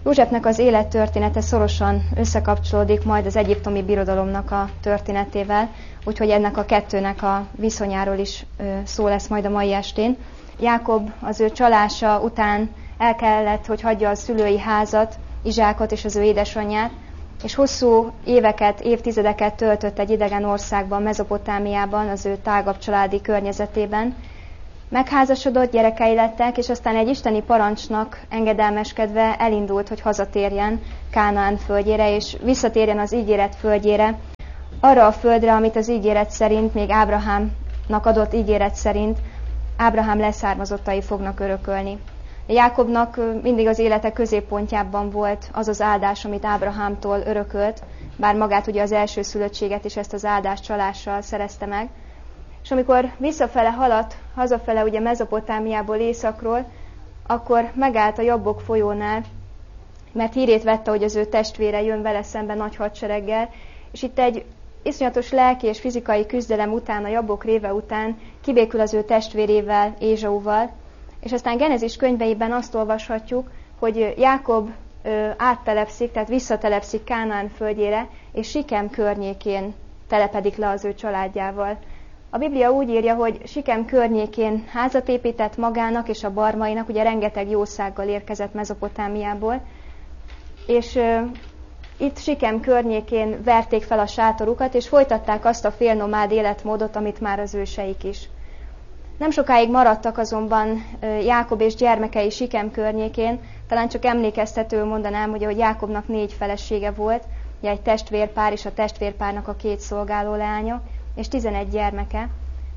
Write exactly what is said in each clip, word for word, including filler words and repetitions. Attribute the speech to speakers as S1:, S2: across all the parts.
S1: Józsefnek az élettörténete szorosan összekapcsolódik majd az egyiptomi birodalomnak a történetével, úgyhogy ennek a kettőnek a viszonyáról is szó lesz majd a mai estén. Jákob az ő csalása után el kellett, hogy hagyja a szülői házat, Izsákot és az ő édesanyját, és hosszú éveket, évtizedeket töltött egy idegen országban, Mezopotámiában, az ő tágabb családi környezetében. Megházasodott, gyerekei lettek, és aztán egy isteni parancsnak engedelmeskedve elindult, hogy hazatérjen Kánaán földjére, és visszatérjen az ígéret földjére, arra a földre, amit az ígéret szerint, még Ábrahámnak adott ígéret szerint Ábrahám leszármazottai fognak örökölni. Jákobnak mindig az élete középpontjában volt az az áldás, amit Ábrahámtól örökölt, bár magát ugye az első szülöttséget is ezt az áldást csalással szerezte meg. És amikor visszafele haladt, hazafele ugye Mezopotámiából, északról, akkor megállt a Jabbok folyónál, mert hírét vette, hogy az ő testvére jön vele szembe nagy hadsereggel, és itt egy iszonyatos lelki és fizikai küzdelem után, a Jabbok réve után kibékül az ő testvérével, Ézsauval, és aztán Genezis könyveiben azt olvashatjuk, hogy Jákob ö, áttelepszik, tehát visszatelepszik Kánaán földjére, és Sikem környékén telepedik le az ő családjával. A Biblia úgy írja, hogy Sikem környékén házat épített magának és a barmainak, ugye rengeteg jószággal érkezett Mezopotámiából, és ö, itt Sikem környékén verték fel a sátorukat, és folytatták azt a félnomád életmódot, amit már az őseik is. Nem sokáig maradtak azonban Jákob és gyermekei Sikem környékén, talán csak emlékeztető mondanám, hogy ahogy Jákobnak négy felesége volt, ugye egy testvérpár és a testvérpárnak a két szolgáló leánya, és tizenegy gyermeke.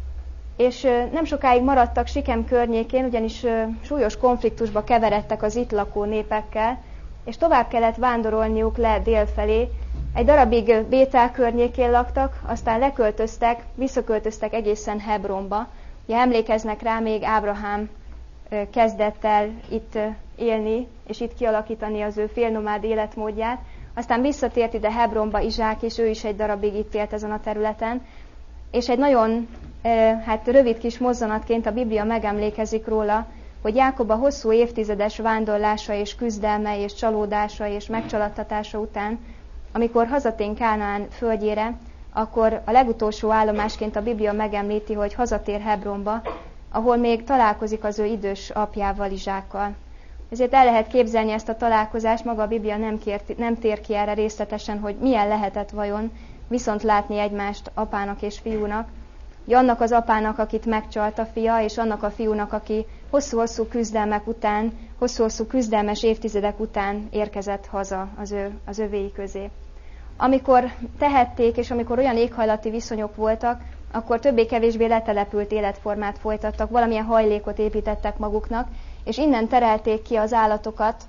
S1: És nem sokáig maradtak Sikem környékén, ugyanis súlyos konfliktusba keveredtek az itt lakó népekkel, és tovább kellett vándorolniuk le délfelé. Egy darabig Bétel környékén laktak, aztán leköltöztek, visszaköltöztek egészen Hebronba. Ugye emlékeznek rá, még Ábrahám kezdett el itt élni, és itt kialakítani az ő félnomád életmódját. Aztán visszatért ide Hebronba Izsák, és ő is egy darabig itt élt ezen a területen. És egy nagyon hát rövid kis mozzanatként a Biblia megemlékezik róla, hogy Jákob a hosszú évtizedes vándorlása és küzdelme és csalódása és megcsaladtatása után, amikor hazatér Kánaán földjére, akkor a legutolsó állomásként a Biblia megemlíti, hogy hazatér Hebronba, ahol még találkozik az ő idős apjával, Izsákkal. Ezért el lehet képzelni ezt a találkozást, maga a Biblia nem, kért, nem tér ki erre részletesen, hogy milyen lehetett vajon viszont látni egymást apának és fiúnak, hogy annak az apának, akit megcsalt a fia, és annak a fiúnak, aki hosszú-hosszú küzdelmek után, hosszú-hosszú küzdelmes évtizedek után érkezett haza az, ő, az övéi közé. Amikor tehették, és amikor olyan éghajlati viszonyok voltak, akkor többé-kevésbé letelepült életformát folytattak, valamilyen hajlékot építettek maguknak, és innen terelték ki az állatokat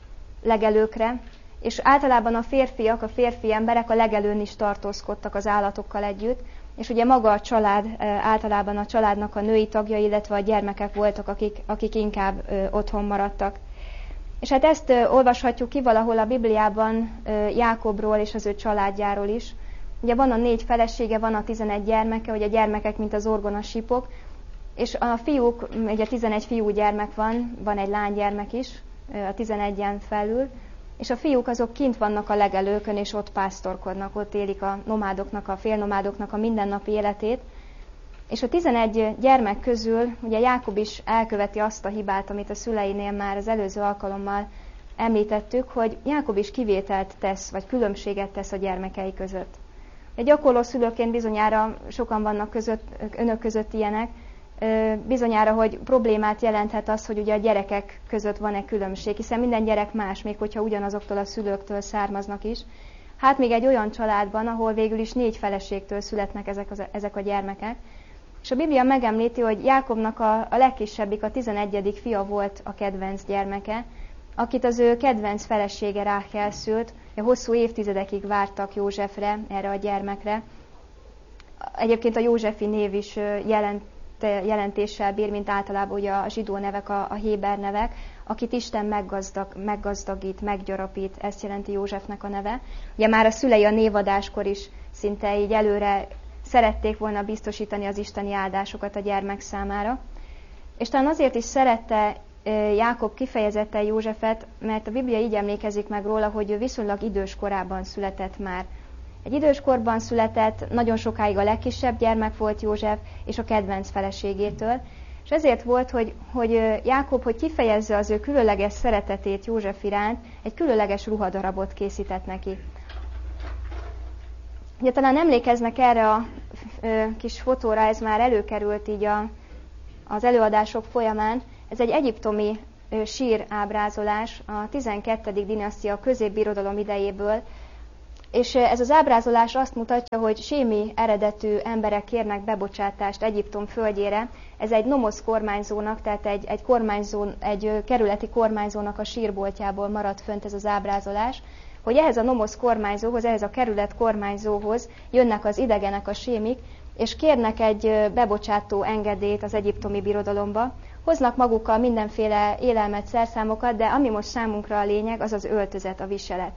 S1: legelőkre, és általában a férfiak, a férfi emberek a legelőn is tartózkodtak az állatokkal együtt, és ugye maga a család, általában a családnak a női tagjai, illetve a gyermekek voltak, akik, akik inkább ö, otthon maradtak. És hát ezt ö, olvashatjuk ki valahol a Bibliában ö, Jákobról és az ő családjáról is. Ugye van a négy felesége, van a tizenegy gyermeke, ugye a gyermekek, mint az orgonasípok, és a fiúk, ugye tizenegy fiú gyermek van, van egy lánygyermek is, a tizenegyen felül, és a fiúk azok kint vannak a legelőkön, és ott pásztorkodnak, ott élik a nomádoknak, a félnomádoknak a mindennapi életét. És a tizenegy gyermek közül ugye Jákob is elköveti azt a hibát, amit a szüleinél már az előző alkalommal említettük, hogy Jákob is kivételt tesz, vagy különbséget tesz a gyermekei között. Egy gyakorló szülőként bizonyára sokan vannak között, önök között ilyenek, bizonyára, hogy problémát jelenthet az, hogy ugye a gyerekek között van-e különbség, hiszen minden gyerek más, még hogyha ugyanazoktól a szülőktől származnak is. Hát még egy olyan családban, ahol végül is négy feleségtől születnek ezek, az, ezek a gyermekek. És a Biblia megemlíti, hogy Jákobnak a, a legkisebbik, a tizenegyedik fia volt a kedvenc gyermeke, akit az ő kedvenc felesége Ráhél szült. Hosszú évtizedekig vártak Józsefre, erre a gyermekre. Egyébként a józsefi név is jelent jelentéssel bír, mint általában ugye a zsidó nevek, a, a héber nevek, akit Isten meggazdag, meggazdagít, meggyarapít, ezt jelenti Józsefnek a neve. Ugye már a szülei a névadáskor is szinte így előre szerették volna biztosítani az isteni áldásokat a gyermek számára. És talán azért is szerette Jákob kifejezetten Józsefet, mert a Biblia így emlékezik meg róla, hogy ő viszonylag idős korában született már. Egy idős korban született, nagyon sokáig a legkisebb gyermek volt József, és a kedvenc feleségétől, és ezért volt, hogy, hogy Jákob, hogy kifejezze az ő különleges szeretetét József iránt, egy különleges ruhadarabot készített neki. Ugye talán emlékeznek erre a ö, kis fotóra, ez már előkerült így a, az előadások folyamán. Ez egy egyiptomi ö, sír ábrázolás a tizenkettedik dinasztia középbirodalom idejéből, és ez az ábrázolás azt mutatja, hogy sémi eredetű emberek kérnek bebocsátást Egyiptom földjére. Ez egy nomosz kormányzónak, tehát egy, egy, kormányzó, egy kerületi kormányzónak a sírboltjából maradt fönt ez az ábrázolás, hogy ehhez a nomosz kormányzóhoz, ehhez a kerület kormányzóhoz jönnek az idegenek, a sémik, és kérnek egy bebocsátó engedélyt az egyiptomi birodalomba, hoznak magukkal mindenféle élelmet, szerszámokat, de ami most számunkra a lényeg, az az öltözet, a viselet.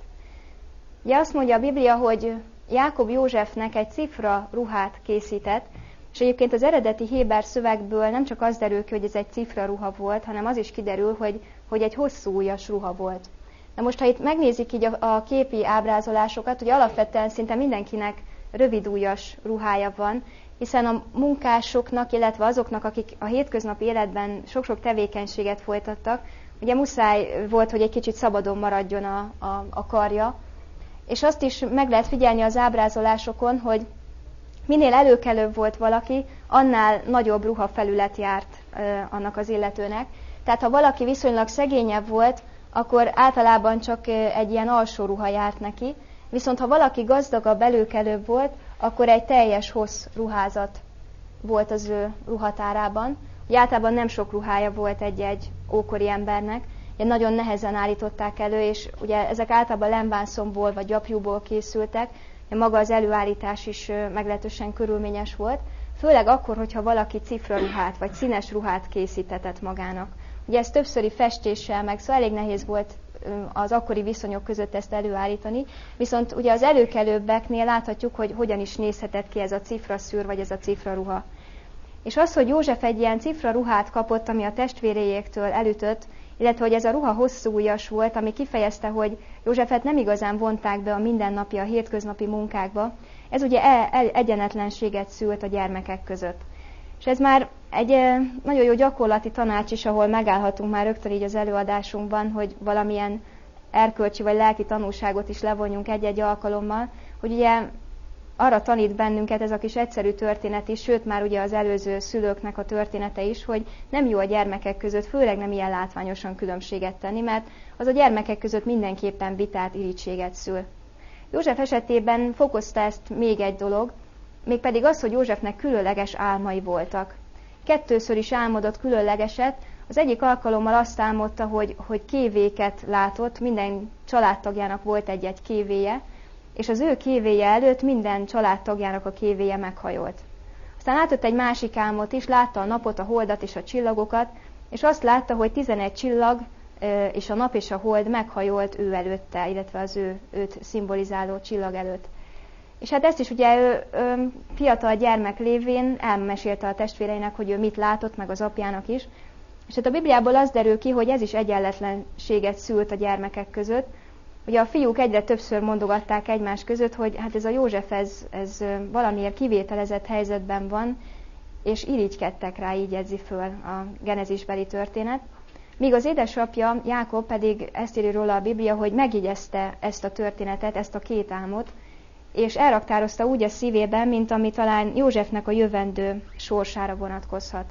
S1: Ugye azt mondja a Biblia, hogy Jákob Józsefnek egy cifra ruhát készített, és egyébként az eredeti héber szövegből nem csak az derül ki, hogy ez egy cifra ruha volt, hanem az is kiderül, hogy, hogy egy hosszú ujjas ruha volt. Na most, ha itt megnézik így a, a képi ábrázolásokat, ugye alapvetően szinte mindenkinek rövidujjas ruhája van, hiszen a munkásoknak, illetve azoknak, akik a hétköznapi életben sok-sok tevékenységet folytattak, ugye muszáj volt, hogy egy kicsit szabadon maradjon a, a, a karja, és azt is meg lehet figyelni az ábrázolásokon, hogy minél előkelőbb volt valaki, annál nagyobb ruhafelület járt e, annak az illetőnek. Tehát ha valaki viszonylag szegényebb volt, akkor általában csak egy ilyen alsó ruha járt neki, viszont ha valaki gazdagabb, előkelőbb volt, akkor egy teljes hossz ruházat volt az ő ruhatárában. Ugye általában nem sok ruhája volt egy-egy ókori embernek, ugye nagyon nehezen állították elő, és ugye ezek általában lemvánszomból vagy gyapjúból készültek, maga az előállítás is meglehetősen körülményes volt, főleg akkor, hogyha valaki cifraruhát vagy színes ruhát készítetett magának. Ugye ez többszöri festéssel, meg szóval elég nehéz volt az akkori viszonyok között ezt előállítani, viszont ugye az előkelőbbeknél láthatjuk, hogy hogyan is nézhetett ki ez a cifraszűr, vagy ez a cifraruha. És az, hogy József egy ilyen cifraruhát kapott, ami a testvéréjéktől elütött, illetve hogy ez a ruha hosszú ujjas volt, ami kifejezte, hogy Józsefet nem igazán vonták be a mindennapi, a hétköznapi munkákba, ez ugye egyenetlenséget szült a gyermekek között. És ez már egy nagyon jó gyakorlati tanács is, ahol megállhatunk már rögtön így az előadásunkban, hogy valamilyen erkölcsi vagy lelki tanulságot is levonjunk egy-egy alkalommal, hogy ugye arra tanít bennünket ez a kis egyszerű történet is, sőt már ugye az előző szülőknek a története is, hogy nem jó a gyermekek között, főleg nem ilyen látványosan különbséget tenni, mert az a gyermekek között mindenképpen vitát, irítséget szül. József esetében fokozta ezt még egy dolog, mégpedig az, hogy Józsefnek különleges álmai voltak. Kettőször is álmodott különlegeset, az egyik alkalommal azt álmodta, hogy, hogy kévéket látott, minden családtagjának volt egy-egy kévéje, és az ő kévéje előtt minden családtagjának a kévéje meghajolt. Aztán látott egy másik álmot is, látta a napot, a holdat és a csillagokat, és azt látta, hogy tizenegy csillag és a nap és a hold meghajolt ő előtte, illetve az ő, őt szimbolizáló csillag előtt. És hát ezt is ugye ő, ő fiatal gyermek lévén elmesélte a testvéreinek, hogy ő mit látott, meg az apjának is. És hát a Bibliából az derül ki, hogy ez is egyenletlenséget szült a gyermekek között. Ugye a fiúk egyre többször mondogatták egymás között, hogy hát ez a József, ez, ez valamiért kivételezett helyzetben van, és irigykedtek rá, így jegyzi föl a genezisbeli történet. Míg az édesapja, Jákob pedig ezt írja róla a Biblia, hogy megigyezte ezt a történetet, ezt a két álmot, és elraktározta úgy a szívében, mint ami talán Józsefnek a jövendő sorsára vonatkozhat.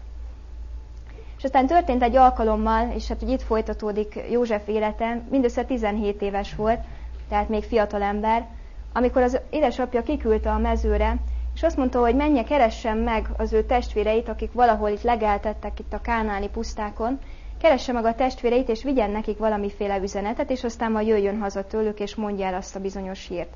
S1: És aztán történt egy alkalommal, és hát hogy itt folytatódik József élete, mindössze tizenhét éves volt, tehát még fiatal ember, amikor az édesapja kiküldte a mezőre, és azt mondta, hogy menje, keressen meg az ő testvéreit, akik valahol itt legeltettek itt a kánaáni pusztákon, keresse meg a testvéreit, és vigyen nekik valamiféle üzenetet, és aztán majd jöjjön haza tőlük, és mondja el azt a bizonyos hírt.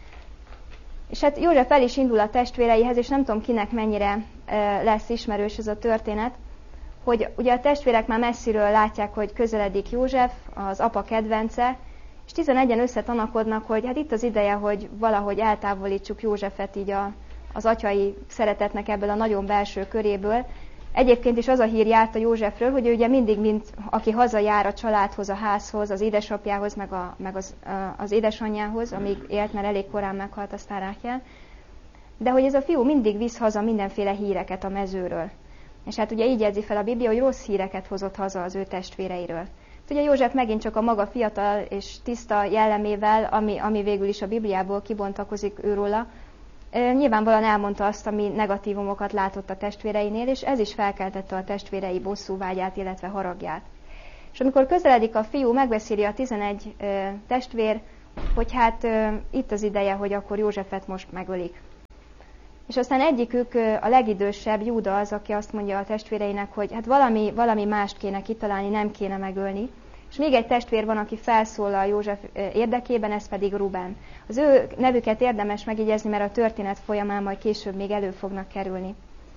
S1: És hát József el is indul a testvéreihez, és nem tudom kinek mennyire e, lesz ismerős ez a történet, hogy ugye a testvérek már messziről látják, hogy közeledik József, az apa kedvence, és tizenegyen összetanakodnak, hogy hát itt az ideje, hogy valahogy eltávolítsuk Józsefet így a, az atyai szeretetnek ebből a nagyon belső köréből. Egyébként is az a hír járt a Józsefről, hogy ő ugye mindig, mint aki hazajár a családhoz, a házhoz, az édesapjához, meg, a, meg az, a, az édesanyjához, amíg élt, mert elég korán meghalt aztán Ráhél, de hogy ez a fiú mindig visz haza mindenféle híreket a mezőről. És hát ugye így jegyzi fel a Biblia, hogy rossz híreket hozott haza az ő testvéreiről. Ugye József megint csak a maga fiatal és tiszta jellemével, ami, ami végül is a Bibliából kibontakozik őróla, nyilvánvalóan elmondta azt, ami negatívumokat látott a testvéreinél, és ez is felkeltette a testvérei bosszúvágyát, illetve haragját. És amikor közeledik a fiú, megbeszéli a tizenegy testvér, hogy hát itt az ideje, hogy akkor Józsefet most megölik. És aztán egyikük, a legidősebb, Júda az, aki azt mondja a testvéreinek, hogy hát valami, valami mást kéne kitalálni, nem kéne megölni. És még egy testvér van, aki felszólal József érdekében, ez pedig Ruben. Az ő nevüket érdemes megjegyezni, mert a történet folyamán majd később még elő fognak kerülni.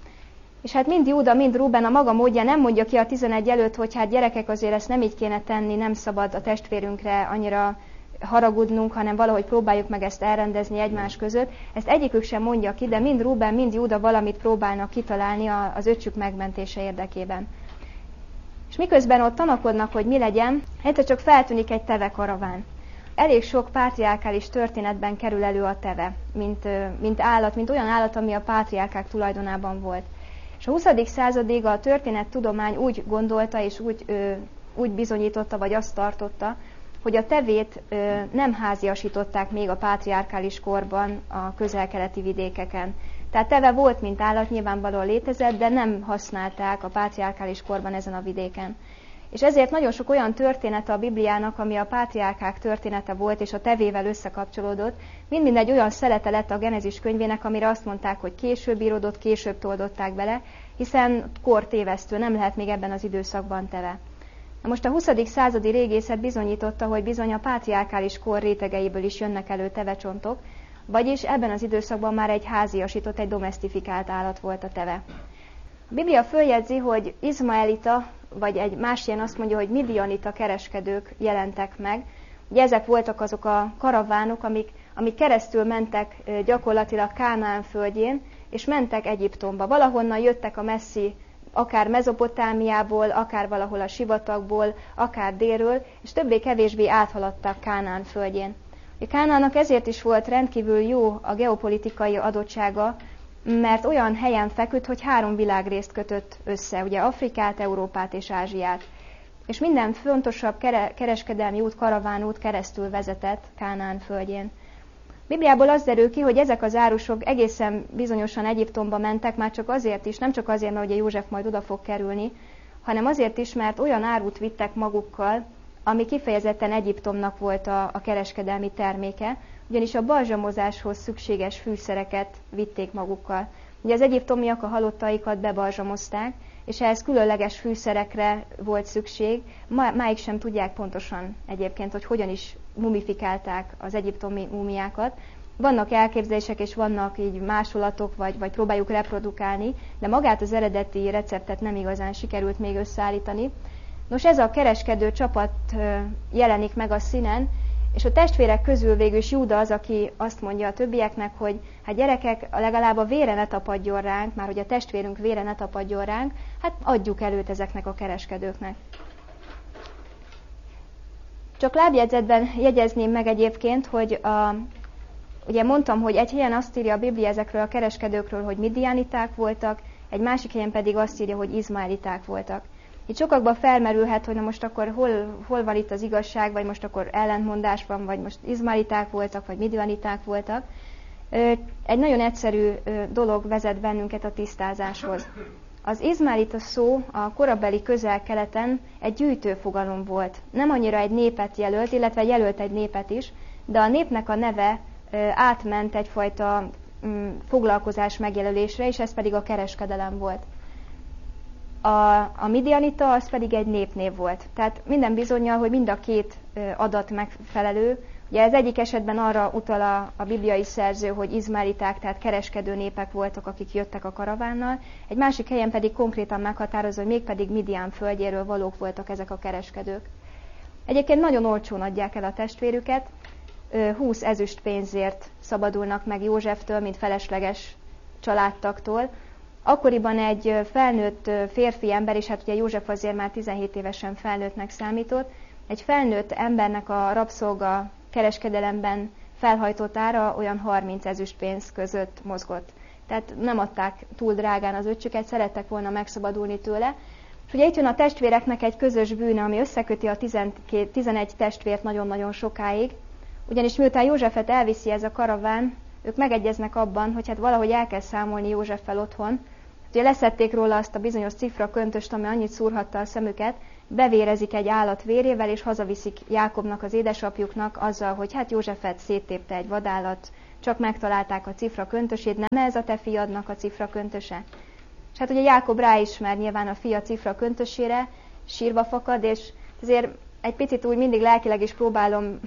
S1: És hát mind Júda, mind Ruben a maga módján nem mondja ki a tizenegy előtt, hogy hát gyerekek, azért ezt nem így kéne tenni, nem szabad a testvérünkre annyira haragudnunk, hanem valahogy próbáljuk meg ezt elrendezni egymás között. Ezt egyikük sem mondja ki, de mind Ruben, mind Júda valamit próbálnak kitalálni az öccsük megmentése érdekében. És miközben ott tanakodnak, hogy mi legyen, egyszer csak feltűnik egy teve karaván. Elég sok pátriárkális történetben kerül elő a teve, mint, mint állat, mint olyan állat, ami a pátriárkák tulajdonában volt. És a huszadik századig a történettudomány úgy gondolta és úgy, úgy bizonyította, vagy azt tartotta, hogy a tevét nem háziasították még a pátriárkális korban a közel-keleti vidékeken. Tehát teve volt, mint állat, nyilvánvalóan létezett, de nem használták a pátriárkális korban ezen a vidéken. És ezért nagyon sok olyan története a Bibliának, ami a pátriárkák története volt, és a tevével összekapcsolódott, mind-mind egy olyan szelete lett a Genezis könyvének, amire azt mondták, hogy később íródott, később toldották bele, hiszen kortévesztő, nem lehet még ebben az időszakban teve. Na most a huszadik századi régészet bizonyította, hogy bizony a pátriárkális kor rétegeiből is jönnek elő tevecsontok, vagyis ebben az időszakban már egy háziasított, egy domesztifikált állat volt a teve. A Biblia följegyzi, hogy izmaelita, vagy egy más ilyen azt mondja, hogy midianita kereskedők jelentek meg. Ugye ezek voltak azok a karavánok, amik, amik keresztül mentek gyakorlatilag Kánaán földjén, és mentek Egyiptomba. Valahonnan jöttek a messzi, akár Mezopotámiából, akár valahol a sivatagból, akár délről, és többé-kevésbé áthaladtak Kánaán földjén. Kánaánnak ezért is volt rendkívül jó a geopolitikai adottsága, mert olyan helyen feküdt, hogy három világrészt kötött össze, ugye Afrikát, Európát és Ázsiát. És minden fontosabb kereskedelmi út, karavánút keresztül vezetett Kánaán földjén. Bibliából az derül ki, hogy ezek az árusok egészen bizonyosan Egyiptomba mentek, már csak azért is, nem csak azért, mert ugye József majd oda fog kerülni, hanem azért is, mert olyan árut vittek magukkal, ami kifejezetten Egyiptomnak volt a, a kereskedelmi terméke, ugyanis a balzsamozáshoz szükséges fűszereket vitték magukkal. Ugye az egyiptomiak a halottaikat bebalzsamozták, és ehhez különleges fűszerekre volt szükség. Ma, máig sem tudják pontosan egyébként, hogy hogyan is mumifikálták az egyiptomi múmiákat. Vannak elképzelések, és vannak így másolatok, vagy, vagy próbáljuk reprodukálni, de magát az eredeti receptet nem igazán sikerült még összeállítani. Nos, ez a kereskedő csapat jelenik meg a színen, és a testvérek közül végül is Júda az, aki azt mondja a többieknek, hogy hát gyerekek, legalább a vére ne tapadjon ránk, már hogy a testvérünk vére ne tapadjon ránk, hát adjuk előtt ezeknek a kereskedőknek. Csak lábjegyzetben jegyezném meg egyébként, hogy a, ugye mondtam, hogy egy helyen azt írja a Biblia ezekről a kereskedőkről, hogy midianiták voltak, egy másik helyen pedig azt írja, hogy izmaeliták voltak. Itt sokakban felmerülhet, hogy na most akkor hol, hol van itt az igazság, vagy most akkor ellentmondás van, vagy most izmaeliták voltak, vagy midianiták voltak. Egy nagyon egyszerű dolog vezet bennünket a tisztázáshoz. Az izmaelita szó a korabeli közel-keleten egy gyűjtő fogalom volt. Nem annyira egy népet jelölt, illetve jelölt egy népet is, de a népnek a neve átment egyfajta foglalkozás megjelölésre, és ez pedig a kereskedelem volt. A, a midianita az pedig egy népnév volt. Tehát minden bizonnyal, hogy mind a két adat megfelelő. Ugye az egyik esetben arra utal a, a bibliai szerző, hogy izmaeliták, tehát kereskedő népek voltak, akik jöttek a karavánnal. Egy másik helyen pedig konkrétan meghatározza, hogy mégpedig Midian földjéről valók voltak ezek a kereskedők. Egyébként nagyon olcsón adják el a testvérüket, húsz ezüst pénzért szabadulnak meg Józseftől, mint felesleges családtagtól. akkoriban egy felnőtt férfi ember, és hát ugye József azért már tizenhét évesen felnőttnek számított, egy felnőtt embernek a rabszolga kereskedelemben felhajtott ára olyan harminc ezüstpénz között mozgott. Tehát nem adták túl drágán az öccsüket, szerettek volna megszabadulni tőle. És ugye itt jön a testvéreknek egy közös bűne, ami összeköti a tizenegy testvért nagyon-nagyon sokáig, ugyanis miután Józsefet elviszi ez a karaván, ők megegyeznek abban, hogy hát valahogy el kell számolni Józseffel otthon. Ugye leszették róla azt a bizonyos cifra köntöst, ami annyit szúrhatta a szemüket, bevérezik egy állat vérével, és hazaviszik Jákobnak, az édesapjuknak azzal, hogy hát Józsefet széttépte egy vadállat, csak megtalálták a cifra köntösét, nem ez a te fiadnak a cifra köntöse? És hát ugye Jákob ráismer nyilván a fia cifra köntösére, sírva fakad, és azért egy picit úgy mindig lelkileg is próbálom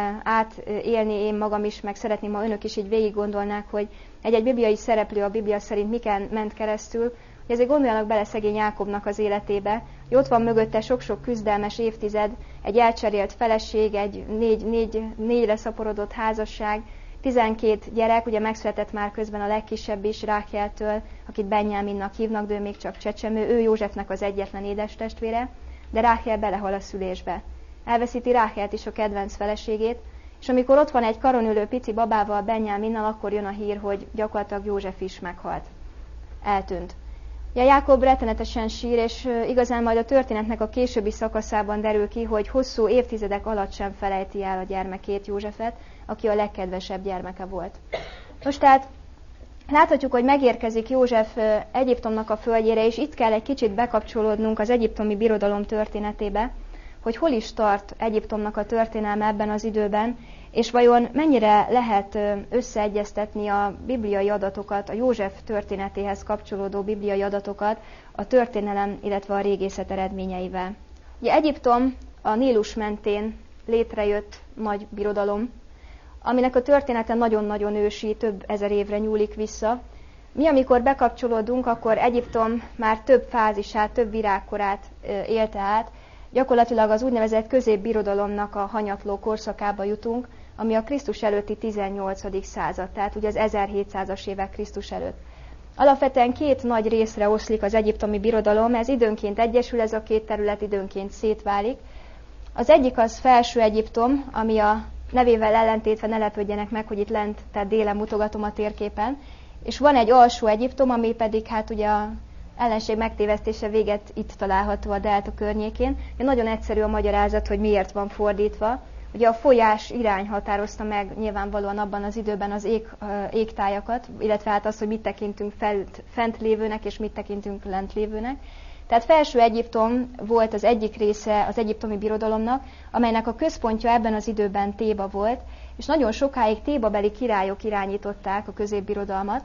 S1: átélni én magam is, meg szeretném, ha önök is így végig gondolnák, hogy egy-egy bibliai szereplő a Biblia szerint miken ment keresztül, hogy ezért gondoljanak bele szegény Jákobnak az életébe, hogy ott van mögötte sok-sok küzdelmes évtized, egy elcserélt feleség, egy négy, négy, négyre szaporodott házasság, tizenkét gyerek, ugye megszületett már közben a legkisebb is Rákéltől, akit Benjáminnak hívnak, de ő még csak csecsemő, ő Józsefnek az egyetlen édestestvére, de Ráhél belehal a szülésbe. Elveszíti Ráhélt is, a kedvenc feleségét, és amikor ott van egy karonülő pici babával, Benjáminnal, akkor jön a hír, hogy gyakorlatilag József is meghalt. Eltűnt. Ja, Jákob rettenetesen sír, és igazán majd a történetnek a későbbi szakaszában derül ki, hogy hosszú évtizedek alatt sem felejti el a gyermekét, Józsefet, aki a legkedvesebb gyermeke volt. Most tehát láthatjuk, hogy megérkezik József Egyiptomnak a földjére, és itt kell egy kicsit bekapcsolódnunk az egyiptomi birodalom történetébe, hogy hol is tart Egyiptomnak a történelme ebben az időben, és vajon mennyire lehet összeegyeztetni a bibliai adatokat, a József történetéhez kapcsolódó bibliai adatokat a történelem, illetve a régészet eredményeivel. Ugye Egyiptom a Nílus mentén létrejött nagy birodalom, aminek a története nagyon-nagyon ősi, több ezer évre nyúlik vissza. Mi, amikor bekapcsolódunk, akkor Egyiptom már több fázisát, több virágkorát élte át, gyakorlatilag az úgynevezett középbirodalomnak a hanyatló korszakába jutunk, ami a Krisztus előtti tizennyolcadik század, tehát ugye az ezerhétszázas évek Krisztus előtt. Alapvetően két nagy részre oszlik az egyiptomi birodalom, ez időnként egyesül, ez a két terület időnként szétválik. Az egyik az Felső Egyiptom, ami a nevével ellentétve ne lepődjenek meg, hogy itt lent, tehát délen mutogatom a térképen, és van egy Alsó Egyiptom, ami pedig hát ugye a ellenség megtévesztése véget itt található a delta környékén. Nagyon egyszerű a magyarázat, hogy miért van fordítva. Ugye a folyás irány határozta meg nyilvánvalóan abban az időben az ég, égtájakat, illetve hát az, hogy mit tekintünk fent, fent lévőnek, és mit tekintünk lent lévőnek. Tehát Felső Egyiptom volt az egyik része az egyiptomi birodalomnak, amelynek a központja ebben az időben Téba volt, és nagyon sokáig tébabeli királyok irányították a középbirodalmat.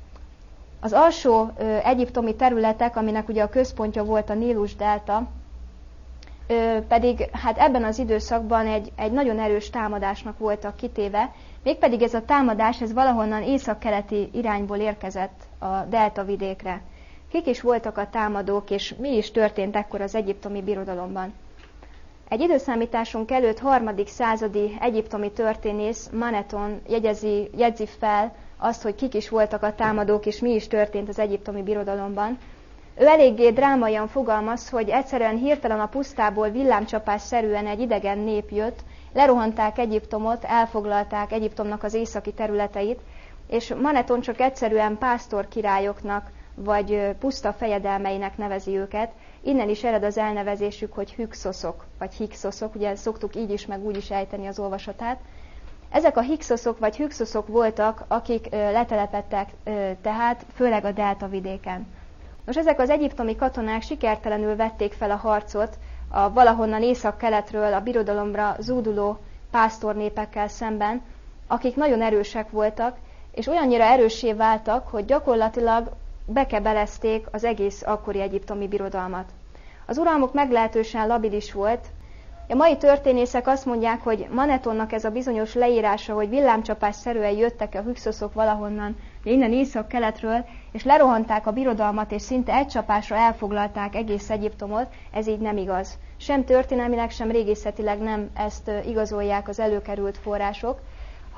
S1: Az alsó ö, egyiptomi területek, aminek ugye a központja volt a Nílus delta, ö, pedig hát ebben az időszakban egy, egy nagyon erős támadásnak voltak kitéve, mégpedig ez a támadás ez valahonnan északkeleti irányból érkezett a delta vidékre. Kik is voltak a támadók, és mi is történt ekkor az egyiptomi birodalomban? Egy időszámításunk előtt harmadik századi egyiptomi történész Maneton jegyezi, jegyzi fel azt, hogy kik is voltak a támadók, és mi is történt az egyiptomi birodalomban. Ő eléggé drámaian fogalmaz, hogy egyszerűen hirtelen a pusztából villámcsapásszerűen egy idegen nép jött, lerohanták Egyiptomot, elfoglalták Egyiptomnak az északi területeit, és Maneton csak egyszerűen pásztor királyoknak, vagy puszta fejedelmeinek nevezi őket. Innen is ered az elnevezésük, hogy hükszoszok, vagy hikszoszok, ugye szoktuk így is, meg úgy is ejteni az olvasatát. Ezek a hikszoszok, vagy hükszoszok voltak, akik letelepedtek tehát, főleg a delta vidéken. Nos, ezek az egyiptomi katonák sikertelenül vették fel a harcot a valahonnan észak-keletről a birodalomra zúduló pásztornépekkel szemben, akik nagyon erősek voltak, és olyannyira erőssé váltak, hogy gyakorlatilag bekebelezték az egész akkori egyiptomi birodalmat. Az uralmuk meglehetősen labilis volt. A mai történészek azt mondják, hogy Manetonnak ez a bizonyos leírása, hogy villámcsapásszerűen jöttek a hükszoszok valahonnan, innen észak-keletről, és lerohanták a birodalmat, és szinte egy csapásra elfoglalták egész Egyiptomot, ez így nem igaz. Sem történelmileg, sem régészetileg nem ezt igazolják az előkerült források,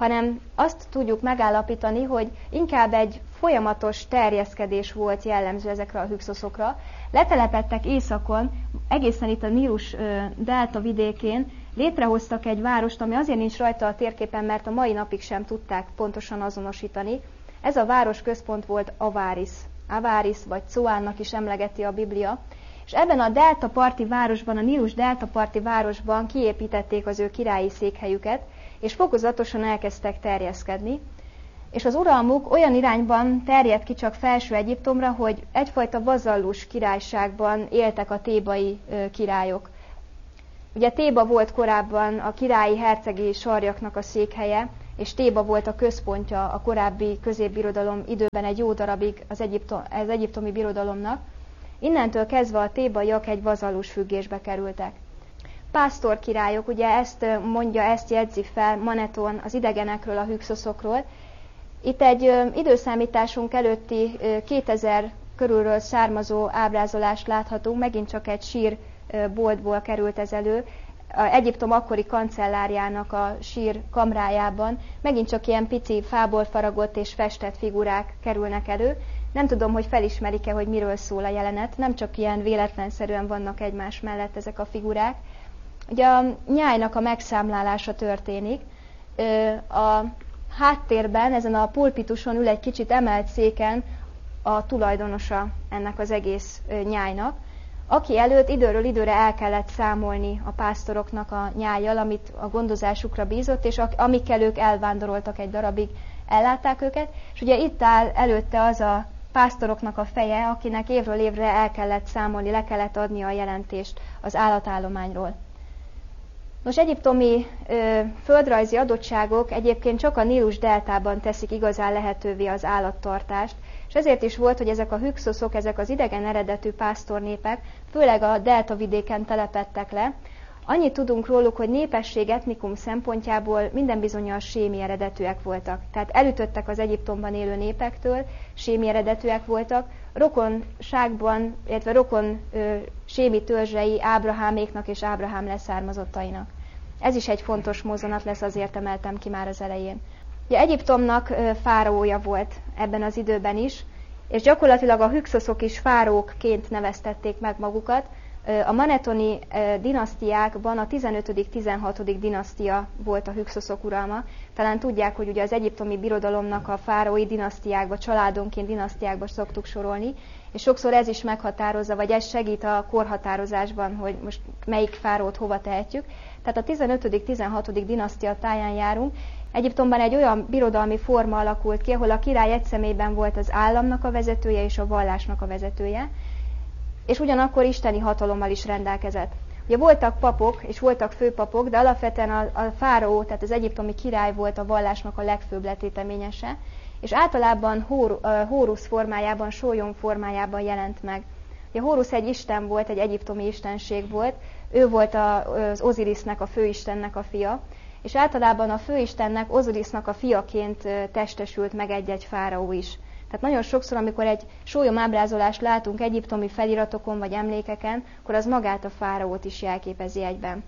S1: hanem azt tudjuk megállapítani, hogy inkább egy folyamatos terjeszkedés volt jellemző ezekre a hükszoszokra. Letelepedtek északon, egészen itt a Nílus delta vidékén, létrehoztak egy várost, ami azért nincs rajta a térképen, mert a mai napig sem tudták pontosan azonosítani. Ez a város központ volt Avaris. Avaris vagy Coánnak is emlegeti a Biblia. És ebben a delta parti városban, a Nílus delta parti városban kiépítették az ő királyi székhelyüket, és fokozatosan elkezdtek terjeszkedni. És az uralmuk olyan irányban terjedt ki csak Felső Egyiptomra, hogy egyfajta vazallus királyságban éltek a thébai királyok. Ugye Théba volt korábban a királyi hercegi sarjaknak a székhelye, és Théba volt a központja a korábbi középbirodalom időben egy jó darabig az, egyiptom, az egyiptomi birodalomnak. Innentől kezdve a thébaiak egy vazallus függésbe kerültek. Pásztor királyok, ugye ezt mondja, ezt jegyzi fel Maneton az idegenekről, a hükszoszokról. Itt egy ö, időszámításunk előtti ö, kétezer körülről származó ábrázolást láthatunk, megint csak egy sírboltból került ez elő. A Egyiptom akkori kancellárjának a sír kamrájában megint csak ilyen pici fából faragott és festett figurák kerülnek elő. Nem tudom, hogy felismerik-e, hogy miről szól a jelenet, nem csak ilyen véletlenszerűen vannak egymás mellett ezek a figurák. Ugye a nyájnak a megszámlálása történik. A háttérben, ezen a pulpituson ül egy kicsit emelt széken a tulajdonosa ennek az egész nyájnak, aki előtt időről időre el kellett számolni a pásztoroknak a nyájjal, amit a gondozásukra bízott, és amikkel ők elvándoroltak egy darabig, ellátták őket, és ugye itt áll előtte az a pásztoroknak a feje, akinek évről évre el kellett számolni, le kellett adni a jelentést az állatállományról. Nos, egyiptomi ö, földrajzi adottságok egyébként csak a Nílus deltában teszik igazán lehetővé az állattartást, és ezért is volt, hogy ezek a hükszoszok, ezek az idegen eredetű pásztornépek, főleg a delta vidéken telepedtek le. Annyit tudunk róluk, hogy népesség, etnikum szempontjából minden bizonnyal sémi eredetűek voltak. Tehát elütöttek az Egyiptomban élő népektől, sémi eredetűek voltak, rokonságban, illetve rokon ö, sémi törzsei Ábraháméknak és Ábrahám leszármazottainak. Ez is egy fontos mozzanat lesz, azért emeltem ki már az elején. Ugye Egyiptomnak ö, fáraója volt ebben az időben is, és gyakorlatilag a hükszoszok is fáraókként neveztették meg magukat. A manetoni dinasztiákban a tizenötödik-tizenhatodik dinasztia volt a hükszoszok uralma. Talán tudják, hogy ugye az egyiptomi birodalomnak a fáraói dinasztiákba, családonként dinasztiákba szoktuk sorolni, és sokszor ez is meghatározza, vagy ez segít a korhatározásban, hogy most melyik fáraót hova tehetjük. Tehát a tizenötödik-tizenhatodik dinasztia táján járunk. Egyiptomban egy olyan birodalmi forma alakult ki, ahol a király egy személyben volt az államnak a vezetője és a vallásnak a vezetője, és ugyanakkor isteni hatalommal is rendelkezett. Ugye voltak papok, és voltak főpapok, de alapvetően a, a fáraó, tehát az egyiptomi király volt a vallásnak a legfőbb letéteményese, és általában Hór, uh, Hórusz formájában, sólyom formájában jelent meg. Ugye Hórusz egy isten volt, egy egyiptomi istenség volt, ő volt a, az Ozirisnek, a főistennek a fia, és általában a főistennek, Ozirisnak a fiaként testesült meg egy-egy fáraó is. Tehát nagyon sokszor, amikor egy sólyom ábrázolást látunk egyiptomi feliratokon vagy emlékeken, akkor az magát a fáraót is jelképezi egyben.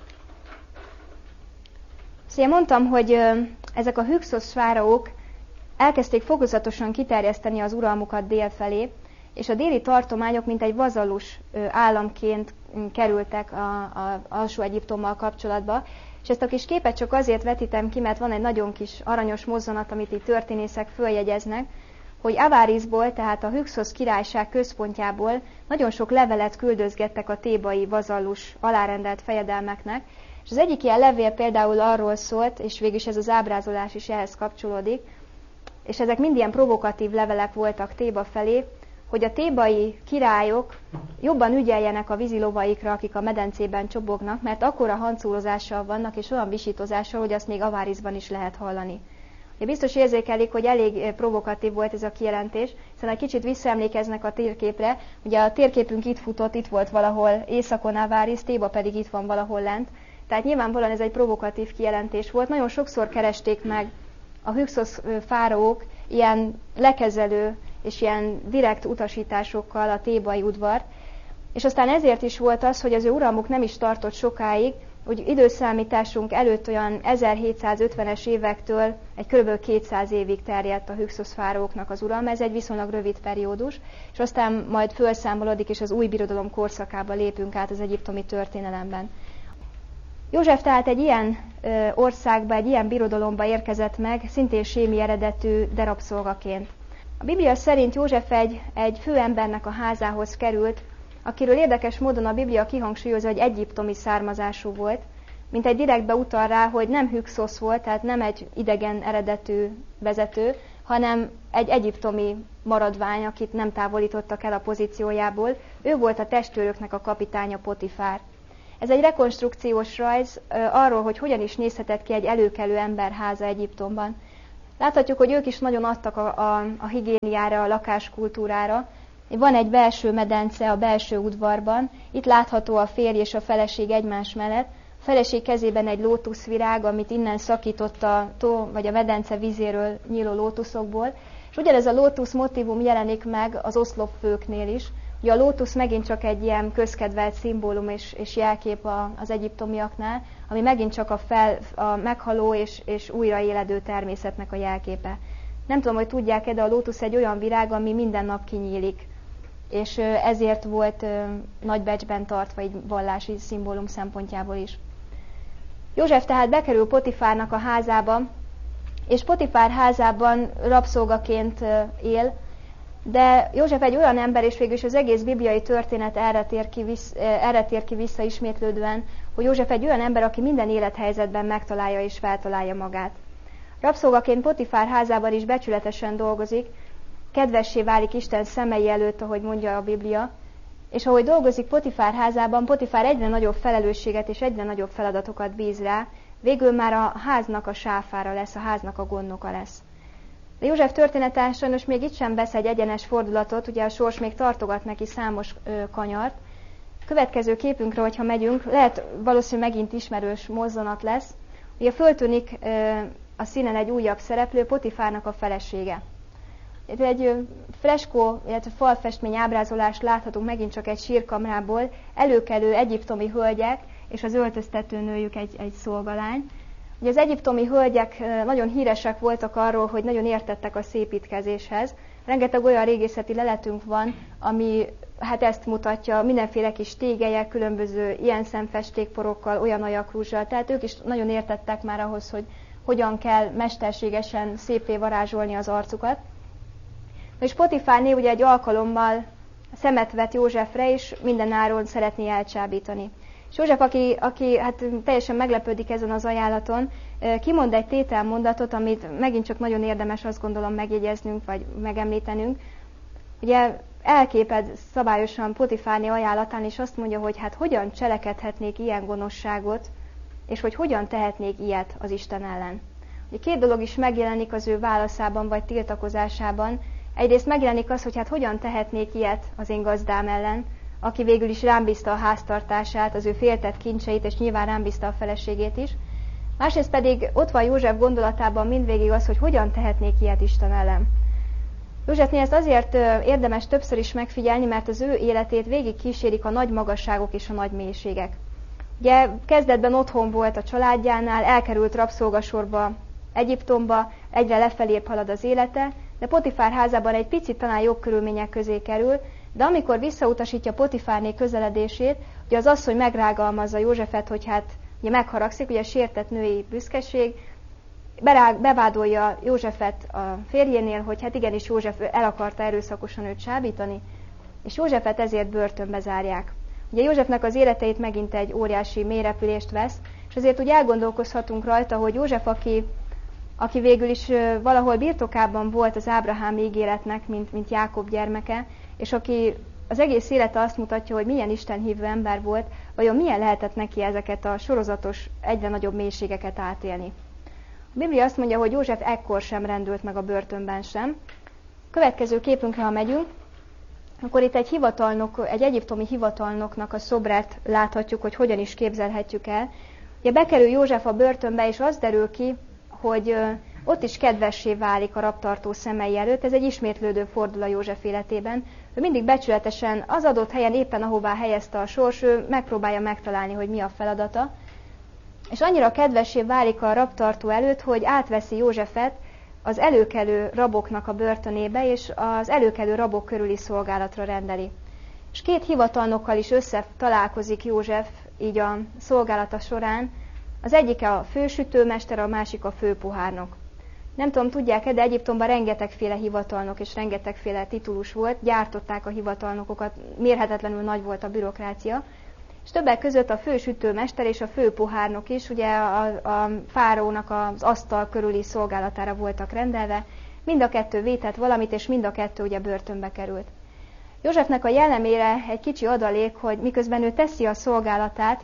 S1: Szóval mondtam, hogy ezek a hükszosz fáraók elkezdték fokozatosan kiterjeszteni az uralmukat dél felé, és a déli tartományok mint egy vazallus államként kerültek a alsó Egyiptommal kapcsolatba, és ezt a kis képet csak azért vetítem ki, mert van egy nagyon kis aranyos mozzanat, amit itt történészek följegyeznek, hogy Avarisból, tehát a Hükszosz királyság központjából nagyon sok levelet küldözgettek a thébai vazallus alárendelt fejedelmeknek, és az egyik ilyen levél például arról szólt, és végülis ez az ábrázolás is ehhez kapcsolódik, és ezek mind ilyen provokatív levelek voltak Théba felé, hogy a thébai királyok jobban ügyeljenek a vízilovaikra, akik a medencében csobognak, mert akkora hancúrozással vannak, és olyan visítozással, hogy azt még Avarisban is lehet hallani. Biztos érzékelik, hogy elég provokatív volt ez a kijelentés, hiszen egy kicsit visszaemlékeznek a térképre. Ugye a térképünk itt futott, itt volt valahol északon Avaris, Théba pedig itt van valahol lent. Tehát nyilvánvalóan ez egy provokatív kijelentés volt. Nagyon sokszor keresték meg a hükszosz fáraók ilyen lekezelő és ilyen direkt utasításokkal a thébai udvart. És aztán ezért is volt az, hogy az ő uralmuk nem is tartott sokáig, úgy időszámításunk előtt olyan ezerhétszázötvenes évektől egy kb. kétszáz évig terjedt a Hükszos fáraóknak az uralma, ez egy viszonylag rövid periódus, és aztán majd felszámolódik, és az új birodalom korszakába lépünk át az egyiptomi történelemben. József tehát egy ilyen ö, országba, egy ilyen birodalomba érkezett meg, szintén sémi eredetű, de rabszolgaként. A Biblia szerint József egy, egy főembernek a házához került, akiről érdekes módon a Biblia kihangsúlyozza, hogy egyiptomi származású volt, mint egy direktbe utal rá, hogy nem Hükszos volt, tehát nem egy idegen eredetű vezető, hanem egy egyiptomi maradvány, akit nem távolítottak el a pozíciójából. Ő volt a testőröknek a kapitánya, Potifár. Ez egy rekonstrukciós rajz arról, hogy hogyan is nézhetett ki egy előkelő ember háza Egyiptomban. Láthatjuk, hogy ők is nagyon adtak a, a, a higiéniára, a lakáskultúrára. Van egy belső medence a belső udvarban, itt látható a férj és a feleség egymás mellett. A feleség kezében egy lótuszvirág, amit innen szakított a tó vagy a medence vízéről nyíló lótuszokból. És ugyanez a lótusz motívum jelenik meg az oszlopfőknél is. Ugye a lótusz megint csak egy ilyen közkedvelt szimbólum és, és jelkép a, az egyiptomiaknál, ami megint csak a, fel, a meghaló és, és újraéledő természetnek a jelképe. Nem tudom, hogy tudják-e, de a lótusz egy olyan virág, ami minden nap kinyílik, és ezért volt nagy becsben tartva egy vallási szimbólum szempontjából is. József tehát bekerül Potifárnak a házába, és Potifár házában rabszolgaként él, de József egy olyan ember, és végül is az egész bibliai történet erre tér ki, vissz, erre tér ki vissza ismétlődően, hogy József egy olyan ember, aki minden élethelyzetben megtalálja és feltalálja magát. Rabszolgaként Potifár házában is becsületesen dolgozik, kedvessé válik Isten szemei előtt, ahogy mondja a Biblia, és ahogy dolgozik Potifár házában, Potifár egyre nagyobb felelősséget és egyre nagyobb feladatokat bíz rá, végül már a háznak a sáfára lesz, a háznak a gondnoka lesz. De József története sajnos még itt sem vesz egy egyenes fordulatot, ugye a sors még tartogat neki számos ö, kanyart. Következő képünkre, hogyha megyünk, lehet valószínűleg megint ismerős mozzanat lesz. Ugye föltűnik ö, a színen egy újabb szereplő, Potifárnak a felesége. Egy freskó, illetve falfestmény ábrázolást láthatunk megint csak egy sírkamrából, előkelő egyiptomi hölgyek, és az öltöztető nőjük egy, egy szolgalány. Ugye az egyiptomi hölgyek nagyon híresek voltak arról, hogy nagyon értettek a szépítkezéshez. Rengeteg olyan régészeti leletünk van, ami hát ezt mutatja, mindenféle kis tégelyek, különböző ilyen szemfestékporokkal, olyan ajakrúzsal, tehát ők is nagyon értettek már ahhoz, hogy hogyan kell mesterségesen szépé varázsolni az arcukat. És Potifárné ugye egy alkalommal szemet vet Józsefre, és mindenáron szeretné elcsábítani. És József, aki, aki hát teljesen meglepődik ezen az ajánlaton, kimond egy tételmondatot, amit megint csak nagyon érdemes azt gondolom megjegyeznünk, vagy megemlítenünk. Ugye elképed szabályosan Potifárné ajánlatán, és azt mondja, hogy hát hogyan cselekedhetnék ilyen gonoszságot, és hogy hogyan tehetnék ilyet az Isten ellen. Ugye két dolog is megjelenik az ő válaszában, vagy tiltakozásában. Egyrészt megjelenik az, hogy hát hogyan tehetnék ilyet az én gazdám ellen, aki végül is rám bízta a háztartását, az ő féltett kincseit, és nyilván rám bízta a feleségét is. Másrészt pedig ott van József gondolatában mindvégig az, hogy hogyan tehetnék ilyet Isten ellen. Józsefnél ezt azért érdemes többször is megfigyelni, mert az ő életét végig kísérik a nagy magasságok és a nagy mélységek. Ugye kezdetben otthon volt a családjánál, elkerült rabszolgasorba Egyiptomba, egyre lefelébb halad az élete, de Potifár házában egy picit talán jobb körülmények közé kerül, de amikor visszautasítja Potifárné közeledését, ugye az asszony megrágalmazza Józsefet, hogy hát ugye megharagszik, ugye sértett női büszkeség, berág, bevádolja Józsefet a férjénél, hogy hát igenis József el akarta erőszakosan őt csábítani, és Józsefet ezért börtönbe zárják. Ugye Józsefnek az életeit megint egy óriási mélyrepülést vesz, és azért úgy elgondolkozhatunk rajta, hogy József, aki, aki végül is valahol birtokában volt az Ábrahám ígéretnek, mint, mint Jákob gyermeke, és aki az egész élete azt mutatja, hogy milyen istenhívő ember volt, vajon milyen lehetett neki ezeket a sorozatos, egyre nagyobb mélységeket átélni. A Biblia azt mondja, hogy József ekkor sem rendült meg a börtönben sem. Következő képünkre, ha megyünk, akkor itt egy hivatalnok, egy egyiptomi hivatalnoknak a szobrát láthatjuk, hogy hogyan is képzelhetjük el. Ugye bekerül József a börtönbe, és az derül ki, hogy ott is kedvessé válik a rabtartó szemei előtt. Ez egy ismétlődő fordul a József életében. Ő mindig becsületesen az adott helyen, éppen ahová helyezte a sors, ő megpróbálja megtalálni, hogy mi a feladata. És annyira kedvessé válik a rabtartó előtt, hogy átveszi Józsefet az előkelő raboknak a börtönébe, és az előkelő rabok körüli szolgálatra rendeli. És két hivatalnokkal is összetalálkozik József így a szolgálata során. Az egyike a fősütőmester, a másik a főpohárnok. Nem tudom, tudják-e, de Egyiptomban rengetegféle hivatalnok és rengetegféle titulus volt, gyártották a hivatalnokokat, mérhetetlenül nagy volt a bürokrácia. És többek között a fősütőmester és a főpohárnok is ugye a, a fáraónak az asztal körüli szolgálatára voltak rendelve. Mind a kettő vétett valamit, és mind a kettő ugye börtönbe került. Józsefnek a jellemére egy kicsi adalék, hogy miközben ő teszi a szolgálatát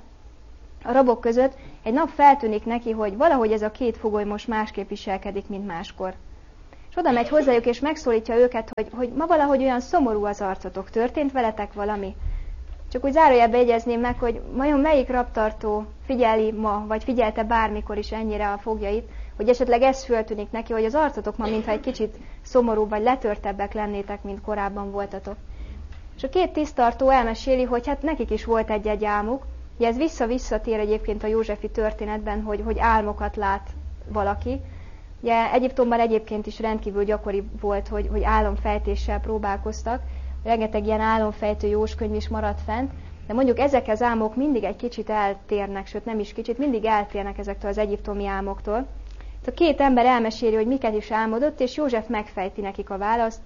S1: a rabok között, egy nap feltűnik neki, hogy valahogy ez a két fogoly most másképp viselkedik, mint máskor. És oda megy hozzájuk, és megszólítja őket, hogy, hogy ma valahogy olyan szomorú az arcotok, történt veletek valami? Csak úgy zárójelbe jegyezném meg, hogy vajon melyik rabtartó figyeli ma, vagy figyelte bármikor is ennyire a fogjait, hogy esetleg ez föltűnik neki, hogy az arcotok ma mintha egy kicsit szomorú vagy letörtebbek lennétek, mint korábban voltatok. És a két tisztartó elmeséli, hogy hát nekik is volt egy-egy álmuk. Ugye ez vissza-visszatér egyébként a józsefi történetben, hogy, hogy álmokat lát valaki. Ugye Egyiptomban egyébként is rendkívül gyakori volt, hogy, hogy álomfejtéssel próbálkoztak. Rengeteg ilyen álomfejtő jóskönyv is maradt fent, de mondjuk ezek az álmok mindig egy kicsit eltérnek, sőt nem is kicsit, mindig eltérnek ezektől az egyiptomi álmoktól. A két ember elmeséli, hogy miket is álmodott, és József megfejti nekik a választ.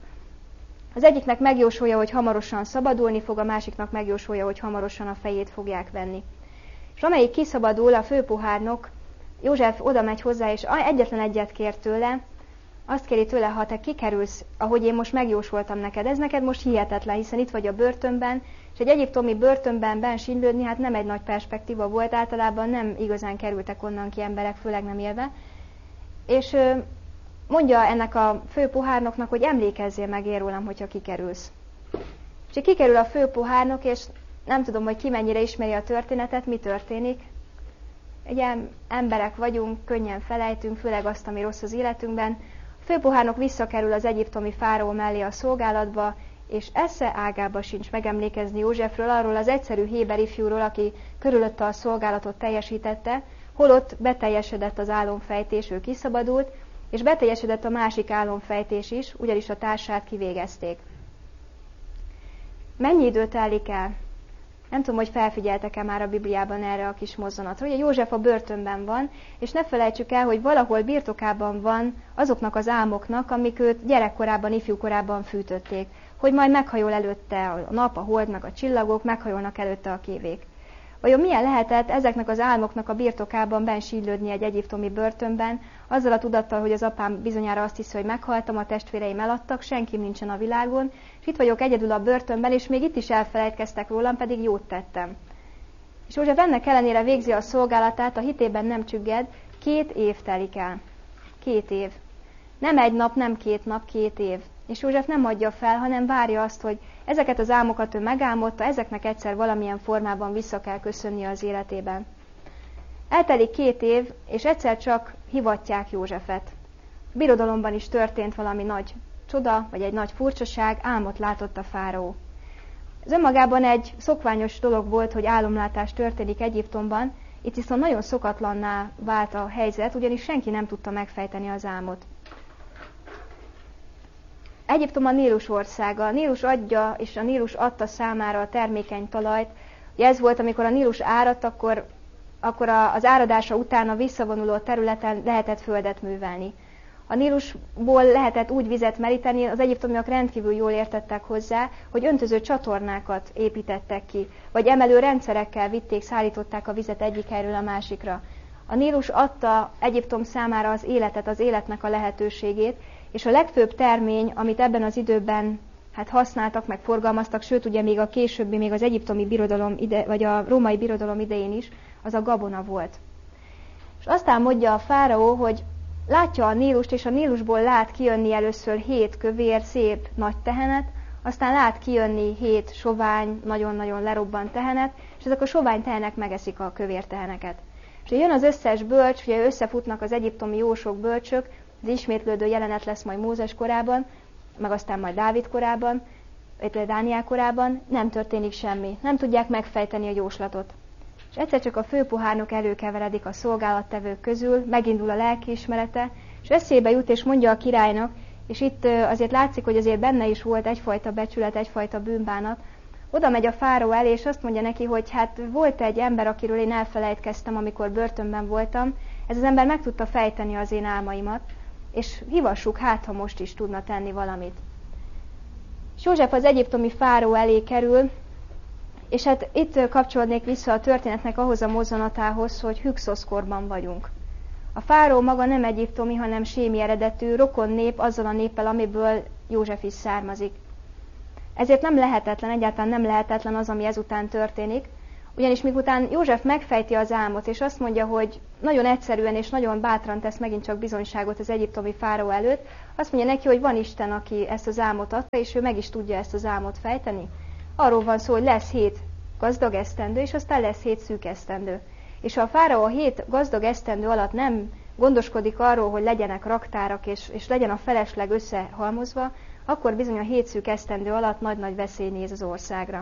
S1: Az egyiknek megjósolja, hogy hamarosan szabadulni fog, a másiknak megjósolja, hogy hamarosan a fejét fogják venni. És amelyik kiszabadul, a főpohárnok, József oda megy hozzá, és egyetlen egyet kér tőle, azt kéri tőle, ha te kikerülsz, ahogy én most megjósoltam neked, ez neked most hihetetlen, hiszen itt vagy a börtönben, és egy egyiptomi börtönben bensínlődni, hát nem egy nagy perspektíva volt, általában nem igazán kerültek onnan ki emberek, főleg nem élve. És mondja ennek a főpohárnoknak, hogy emlékezzél meg én rólam, hogyha kikerülsz. És kikerül a főpohárnok, és nem tudom, hogy ki mennyire ismeri a történetet, mi történik. Ugye emberek vagyunk, könnyen felejtünk, főleg azt, ami rossz az életünkben. A főpohárnok visszakerül az egyiptomi fáraó mellé a szolgálatba, és esze ágába sincs megemlékezni Józsefről, arról az egyszerű héber ifjúról, aki körülötte a szolgálatot teljesítette, holott beteljesedett az álomfejtés, ő kiszabadult, és beteljesedett a másik álomfejtés is, ugyanis a társát kivégezték. Mennyi idő telik el? Nem tudom, hogy felfigyeltek-e már a Bibliában erre a kis mozzanatra. Ugye József a börtönben van, és ne felejtsük el, hogy valahol birtokában van azoknak az álmoknak, amik őt gyerekkorában, ifjúkorában fűtötték. Hogy majd meghajol előtte a nap, a hold, meg a csillagok, meghajolnak előtte a kévék. Vajon milyen lehetett ezeknek az álmoknak a birtokában bensínlődni egy egyiptomi börtönben, azzal a tudattal, hogy az apám bizonyára azt hiszi, hogy meghaltam, a testvéreim eladtak, senki nincsen a világon, és itt vagyok egyedül a börtönben, és még itt is elfelejtkeztek rólam, pedig jót tettem. És József ennek ellenére végzi a szolgálatát, a hitében nem csügged, két év telik el. Két év. Nem egy nap, nem két nap, két év. És József nem adja fel, hanem várja azt, hogy ezeket az álmokat ő megálmodta, ezeknek egyszer valamilyen formában vissza kell köszönnie az életében. Eltelik két év, és egyszer csak hivatják Józsefet. A birodalomban is történt valami nagy csoda, vagy egy nagy furcsaság, álmot látott a fáraó. Ez önmagában egy szokványos dolog volt, hogy álomlátás történik Egyiptomban, itt viszont nagyon szokatlanná vált a helyzet, ugyanis senki nem tudta megfejteni az álmot. Egyiptom a Nílus országa. A Nílus adja, és a Nílus adta számára a termékeny talajt. Ugye ez volt, amikor a Nílus áradt, akkor, akkor az áradása után a visszavonuló területen lehetett földet művelni. A Nílusból lehetett úgy vizet meríteni, az egyiptomiak rendkívül jól értettek hozzá, hogy öntöző csatornákat építettek ki, vagy emelő rendszerekkel vitték, szállították a vizet egyik helyről a másikra. A Nílus adta Egyiptom számára az életet, az életnek a lehetőségét, és a legfőbb termény, amit ebben az időben hát használtak, meg forgalmaztak, sőt ugye még a későbbi, még az egyiptomi birodalom ide, vagy a római birodalom idején is, az a gabona volt. És aztán mondja a fáraó, hogy látja a Nílust, és a Nílusból lát kijönni először hét kövér, szép nagy tehenet, aztán lát kijönni hét sovány, nagyon-nagyon lerobbant tehenet, és ezek a sovány tehenek megeszik a kövér teheneket. És jön az összes bölcs, ugye összefutnak az egyiptomi jósok, bölcsök, az ismétlődő jelenet lesz majd Mózes korában, meg aztán majd Dávid korában, illetve Dániel korában, nem történik semmi. Nem tudják megfejteni a jóslatot. és egyszer csak a főpohárnok előkeveredik a szolgálattevők közül, megindul a lelkiismerete, és eszébe jut és mondja a királynak, és itt azért látszik, hogy azért benne is volt egyfajta becsület, egyfajta bűnbánat. Oda megy a fáraó elé, és azt mondja neki, hogy hát volt egy ember, akiről én elfelejtkeztem, amikor börtönben voltam, ez az ember meg tudta fejteni az én álmaimat, és hivassuk, hát ha most is tudna tenni valamit. És József az egyiptomi fáraó elé kerül, és hát itt kapcsolódnék vissza a történetnek ahhoz a mozzanatához, hogy Hüksoszkorban vagyunk. A fáraó maga nem egyiptomi, hanem sémi eredetű, rokon nép azzal a néppel, amiből József is származik. Ezért nem lehetetlen, egyáltalán nem lehetetlen az, ami ezután történik, ugyanis miután József megfejti az álmot, és azt mondja, hogy nagyon egyszerűen és nagyon bátran tesz megint csak bizonyságot az egyiptomi fáraó előtt, azt mondja neki, hogy van Isten, aki ezt az álmot adta, és ő meg is tudja ezt az álmot fejteni. Arról van szó, hogy lesz hét gazdag esztendő, és aztán lesz hét szűk esztendő. És ha a fáraó a hét gazdag esztendő alatt nem gondoskodik arról, hogy legyenek raktárak, és, és legyen a felesleg összehalmozva, akkor bizony a hét szűk esztendő alatt nagy-nagy veszély néz az országra.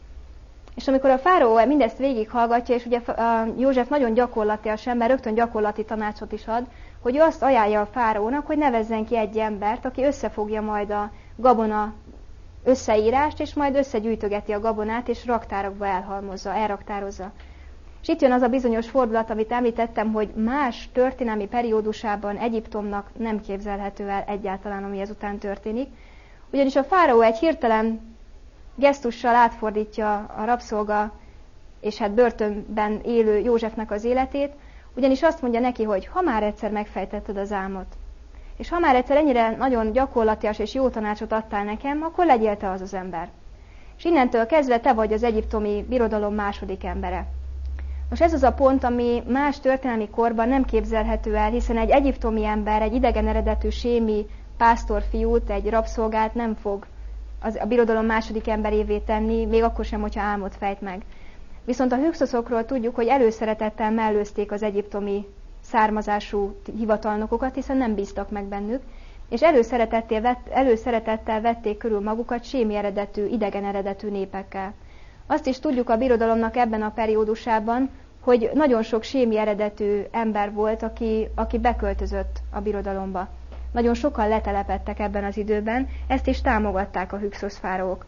S1: És amikor a fáraó mindezt végighallgatja, és ugye a József nagyon gyakorlatias ember, rögtön gyakorlati tanácsot is ad, hogy ő azt ajánlja a fáraónak, hogy nevezzen ki egy embert, aki összefogja majd a gabona összeírást, és majd összegyűjtögeti a gabonát, és raktárakba elhalmozza, elraktározza. És itt jön az a bizonyos fordulat, amit említettem, hogy más történelmi periódusában Egyiptomnak nem képzelhető el egyáltalán, ami ezután történik. Ugyanis a fáraó egy hirtelen gesztussal átfordítja a rabszolga és hát börtönben élő Józsefnek az életét, ugyanis azt mondja neki, hogy ha már egyszer megfejtetted az álmot, és ha már egyszer ennyire nagyon gyakorlatias és jó tanácsot adtál nekem, akkor legyél te az az ember. És innentől kezdve te vagy az egyiptomi birodalom második embere. Most ez az a pont, ami más történelmi korban nem képzelhető el, hiszen egy egyiptomi ember, egy idegen eredetű sémi pásztorfiút, egy rabszolgát nem fog az, a birodalom második emberévé tenni, még akkor sem, hogyha álmot fejt meg. Viszont a Hüksoszokról tudjuk, hogy előszeretettel mellőzték az egyiptomi származású hivatalnokokat, hiszen nem bíztak meg bennük, és előszeretettel, vett, előszeretettel vették körül magukat sémi eredetű, idegen eredetű népekkel. Azt is tudjuk a birodalomnak ebben a periódusában, hogy nagyon sok sémi eredetű ember volt, aki, aki beköltözött a birodalomba. Nagyon sokan letelepedtek ebben az időben, ezt is támogatták a Hükszosz fáraók.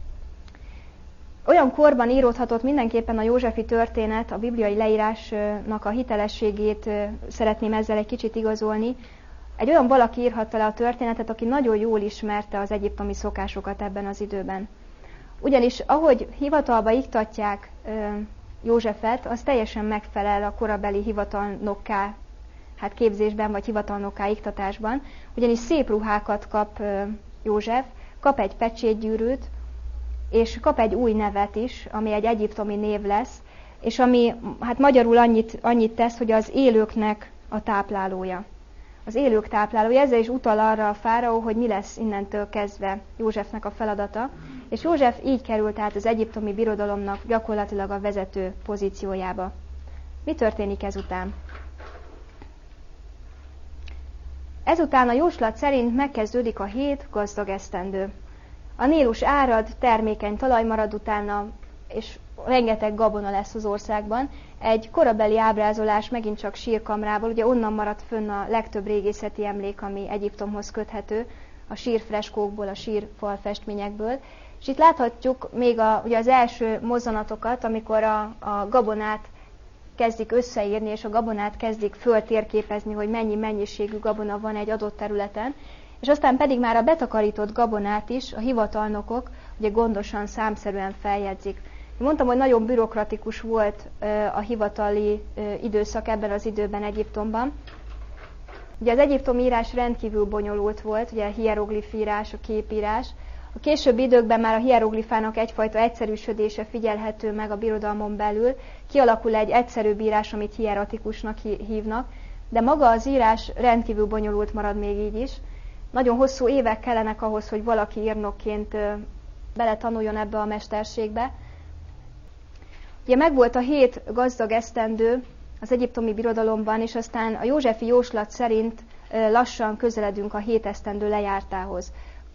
S1: Olyan korban íródhatott mindenképpen a józsefi történet, a bibliai leírásnak a hitelességét szeretném ezzel egy kicsit igazolni. Egy olyan valaki írhatta le a történetet, aki nagyon jól ismerte az egyiptomi szokásokat ebben az időben. Ugyanis ahogy hivatalba iktatják Józsefet, az teljesen megfelel a korabeli hivatalnokká, hát képzésben vagy hivatalnokká iktatásban, ugyanis szép ruhákat kap József, kap egy pecsétgyűrűt, és kap egy új nevet is, ami egy egyiptomi név lesz, és ami hát magyarul annyit, annyit tesz, hogy az élőknek a táplálója. Az élők táplálója, ezzel is utal arra a fáraó, hogy mi lesz innentől kezdve Józsefnek a feladata, és József így került át az egyiptomi birodalomnak gyakorlatilag a vezető pozíciójába. Mi történik ezután? Ezután a jóslat szerint megkezdődik a hét gazdag esztendő. A Nílus árad, termékeny talaj marad utána, és rengeteg gabona lesz az országban. Egy korabeli ábrázolás megint csak sírkamrából, ugye onnan maradt fönn a legtöbb régészeti emlék, ami Egyiptomhoz köthető, a sírfreskókból, a sírfalfestményekből. És itt láthatjuk még a, ugye az első mozzanatokat, amikor a, a gabonát kezdik összeírni, és a gabonát kezdik föltérképezni, hogy mennyi mennyiségű gabona van egy adott területen, és aztán pedig már a betakarított gabonát is a hivatalnokok ugye gondosan, számszerűen feljegyzik. Mondtam, hogy nagyon bürokratikus volt a hivatali időszak ebben az időben Egyiptomban. Ugye az egyiptomi írás rendkívül bonyolult volt, ugye a hieroglif írás, a képírás. A későbbi időkben már a hieroglifának egyfajta egyszerűsödése figyelhető meg a birodalmon belül. Kialakul egy egyszerűbb írás, amit hieratikusnak hívnak, de maga az írás rendkívül bonyolult marad még így is. Nagyon hosszú évek kellenek ahhoz, hogy valaki írnokként beletanuljon ebbe a mesterségbe. Ugye megvolt a hét gazdag esztendő az egyiptomi birodalomban, és aztán a józsefi jóslat szerint lassan közeledünk a hét esztendő lejártához.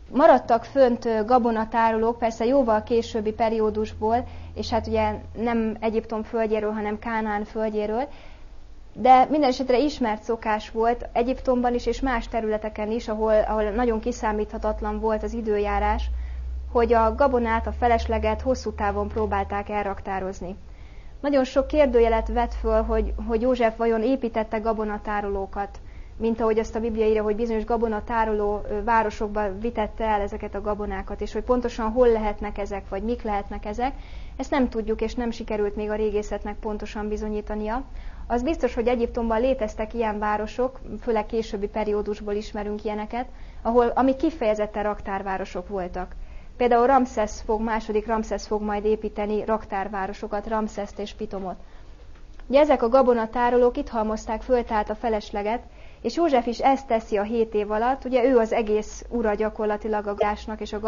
S1: Maradtak fönt gabonatárolók, persze jóval későbbi periódusból, és hát ugye nem Egyiptom földjéről, hanem Kánaán földjéről, de minden esetre ismert szokás volt Egyiptomban is, és más területeken is, ahol, ahol nagyon kiszámíthatatlan volt az időjárás, hogy a gabonát, a felesleget hosszú távon próbálták elraktározni. Nagyon sok kérdőjelet vet föl, hogy, hogy József vajon építette gabonatárolókat, mint ahogy azt a Biblia írja, hogy bizonyos gabonatároló városokba vitette el ezeket a gabonákat, és hogy pontosan hol lehetnek ezek, vagy mik lehetnek ezek. Ezt nem tudjuk, és nem sikerült még a régészetnek pontosan bizonyítania. Az biztos, hogy Egyiptomban léteztek ilyen városok, főleg későbbi periódusból ismerünk ilyeneket, ahol, amik kifejezetten raktárvárosok voltak. Például Ramszesz fog, második Ramszesz fog majd építeni raktárvárosokat, Ramszeszt és Pitomot. Ugye ezek a gabonatárolók itt halmozták föl tehát a felesleget, és József is ezt teszi a hét év alatt, ugye ő az egész ura gyakorlatilag a gásnak és a